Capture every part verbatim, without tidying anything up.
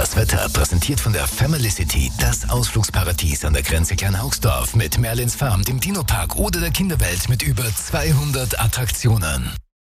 Das Wetter präsentiert von der Family City, das Ausflugsparadies an der Grenze Kleinaugsdorf mit Merlins Farm, dem Dino-Park oder der Kinderwelt mit über zweihundert Attraktionen.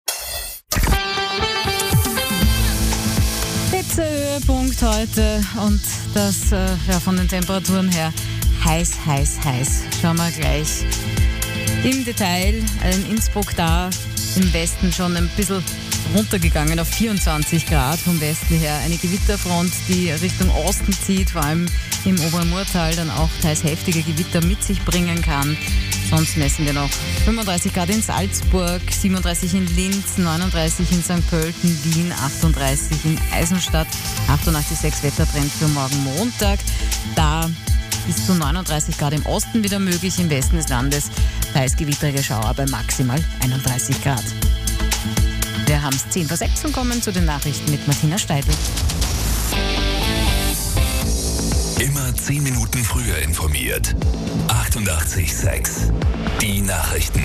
Hitzehöhepunkt heute und das äh, ja, von den Temperaturen her heiß, heiß, heiß. Schauen wir gleich im Detail. In Innsbruck da im Westen schon ein bisschen runtergegangen auf vierundzwanzig Grad vom Westen her. Eine Gewitterfront, die Richtung Osten zieht, vor allem im oberen Murtal dann auch teils heftige Gewitter mit sich bringen kann. Sonst messen wir noch fünfunddreißig Grad in Salzburg, siebenunddreißig in Linz, neununddreißig in Sankt Pölten, Wien, achtunddreißig in Eisenstadt, achtundachtzig Komma sechs Wettertrend für morgen Montag. Da bis zu neununddreißig Grad im Osten wieder möglich, im Westen des Landes teils gewitterige Schauer bei maximal einunddreißig Grad. Wir haben es zehn vor sechs und kommen zu den Nachrichten mit Martina Steidl. Immer zehn Minuten früher informiert. achtundachtzig Komma sechs. Die Nachrichten.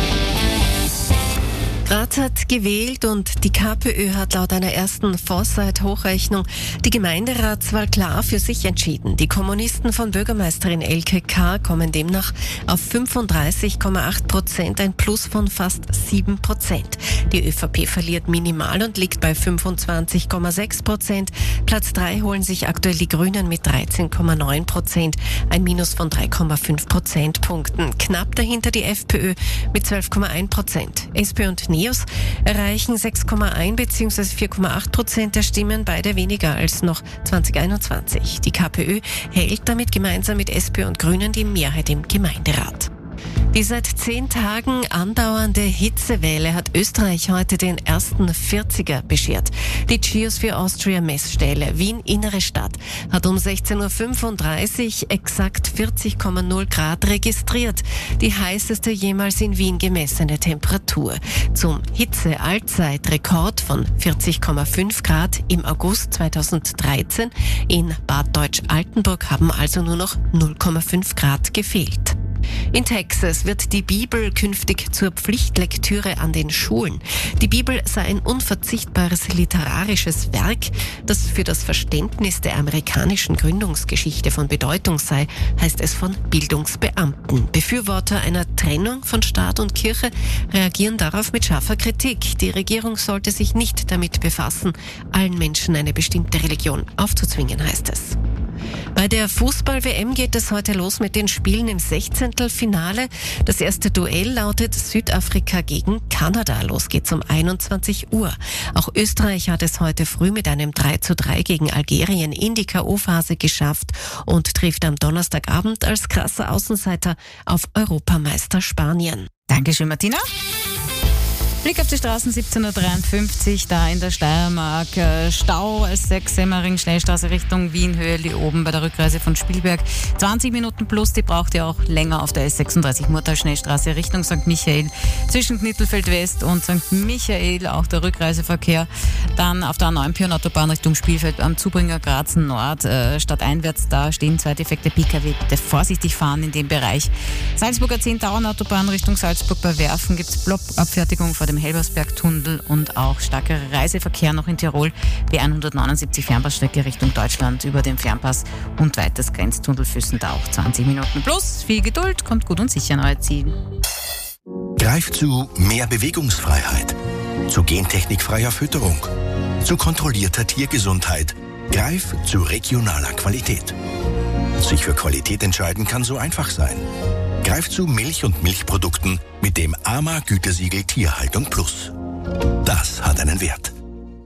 Graz hat gewählt und die KPÖ hat laut einer ersten Foresight-Hochrechnung die Gemeinderatswahl klar für sich entschieden. Die Kommunisten von Bürgermeisterin Elke K. kommen demnach auf fünfunddreißig Komma acht Prozent, ein Plus von fast sieben Prozent. Die ÖVP verliert minimal und liegt bei fünfundzwanzig Komma sechs Prozent. Platz drei holen sich aktuell die Grünen mit dreizehn Komma neun Prozent, ein Minus von drei Komma fünf Prozentpunkten. Knapp dahinter die FPÖ mit zwölf Komma eins Prozent. SP und NEOS erreichen sechs Komma eins bzw. vier Komma acht Prozent der Stimmen, beide weniger als noch zwanzig einundzwanzig. Die KPÖ hält damit gemeinsam mit SPÖ und Grünen die Mehrheit im Gemeinderat. Die seit zehn Tagen andauernde Hitzewelle hat Österreich heute den ersten vierziger beschert. Die Geosphere Austria Messstelle Wien Innere Stadt hat um sechzehn Uhr fünfunddreißig exakt vierzig Komma null Grad registriert. Die heißeste jemals in Wien gemessene Temperatur. Zum Hitze-Allzeitrekord von vierzig Komma fünf Grad im August zweitausenddreizehn in Bad Deutsch-Altenburg haben also nur noch null Komma fünf Grad gefehlt. In Texas wird die Bibel künftig zur Pflichtlektüre an den Schulen. Die Bibel sei ein unverzichtbares literarisches Werk, das für das Verständnis der amerikanischen Gründungsgeschichte von Bedeutung sei, heißt es von Bildungsbeamten. Befürworter einer Trennung von Staat und Kirche reagieren darauf mit scharfer Kritik. Die Regierung sollte sich nicht damit befassen, allen Menschen eine bestimmte Religion aufzuzwingen, heißt es. Bei der Fußball-W M geht es heute los mit den Spielen im Sechzehntelfinale. Das erste Duell lautet Südafrika gegen Kanada. Los geht's um einundzwanzig Uhr. Auch Österreich hat es heute früh mit einem drei zu drei gegen Algerien in die K O-Phase geschafft und trifft am Donnerstagabend als krasser Außenseiter auf Europameister Spanien. Dankeschön, Martina. Blick auf die Straßen, siebzehn Uhr dreiundfünfzig, da in der Steiermark. Äh, Stau, S sechs, Semmering, Schnellstraße Richtung Wien, Höhe oben bei der Rückreise von Spielberg. zwanzig Minuten plus, die braucht ihr auch länger auf der S sechsunddreißig Murtal Schnellstraße Richtung Sankt Michael. Zwischen Knittelfeld West und Sankt Michael auch der Rückreiseverkehr. Dann auf der A neun Pioneerautobahn Richtung Spielfeld am Zubringer Graz Nord. Äh, stadteinwärts, da stehen zwei defekte P K W. Bitte vorsichtig fahren in dem Bereich. Salzburger zehn Tauernautobahn Richtung Salzburg bei Werfen gibt es Blockabfertigung vor dem Helbersberg-Tunnel und auch starker Reiseverkehr noch in Tirol. B hundertneunundsiebzig Fernpassstrecke Richtung Deutschland über den Fernpass und weiters Grenztunnel Füssen, da auch zwanzig Minuten plus. Viel Geduld, kommt gut und sicher an euer Ziel. Greif zu mehr Bewegungsfreiheit, zu gentechnikfreier Fütterung, zu kontrollierter Tiergesundheit. Greif zu regionaler Qualität. Sich für Qualität entscheiden kann so einfach sein. Greif zu Milch und Milchprodukten mit dem A M A Gütesiegel Tierhaltung Plus. Das hat einen Wert.